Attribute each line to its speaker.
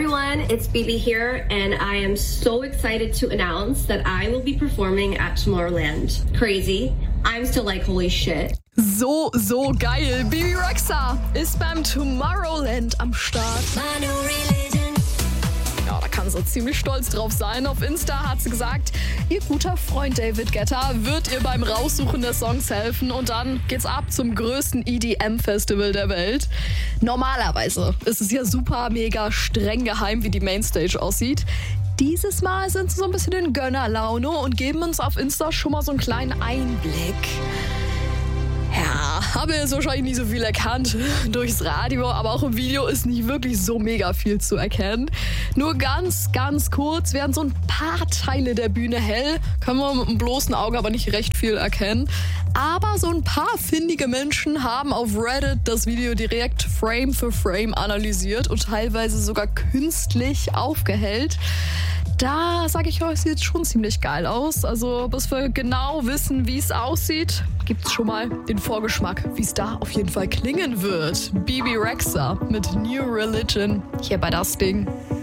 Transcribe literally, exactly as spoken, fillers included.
Speaker 1: everyone, it's Bibi here, and I am so excited to announce that I will be performing at Tomorrowland. Crazy. I'm still like, holy shit.
Speaker 2: So, so geil. Bibi Rexha ist beim Tomorrowland am Start. Ja, da kann sie ziemlich stolz drauf sein. Auf Insta hat sie gesagt, ihr guter Freund David Guetta wird ihr beim Raussuchen der Songs helfen und dann geht's ab zum größten E D M-Festival der Welt. Normalerweise ist es ja super, mega streng geheim, wie die Mainstage aussieht. Dieses Mal sind sie so ein bisschen in Gönnerlaune und geben uns auf Insta schon mal so einen kleinen Einblick. Ja, habe jetzt wahrscheinlich nicht so viel erkannt durchs Radio, aber auch im Video ist nicht wirklich so mega viel zu erkennen. Nur ganz, ganz kurz werden so ein paar Teile der Bühne hell, können wir mit dem bloßen Auge aber nicht recht viel erkennen. Aber so ein paar findige Menschen haben auf Reddit das Video direkt Frame für Frame analysiert und teilweise sogar künstlich aufgehellt. Da, sage ich euch, sieht schon ziemlich geil aus. Also bis wir genau wissen, wie es aussieht, gibt's schon mal den Vorgeschmack, wie es da auf jeden Fall klingen wird. Bibi Rexha mit New Religion hier bei Das Ding.